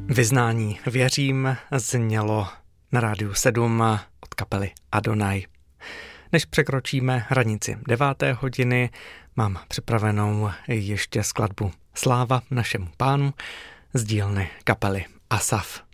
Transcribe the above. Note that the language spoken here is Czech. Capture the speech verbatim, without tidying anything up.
Vyznání Věřím znělo na Rádiu sedm od kapely Adonai. Než překročíme hranici deváté hodiny, mám připravenou ještě skladbu Sláva našemu Pánu z dílny kapely Asaf.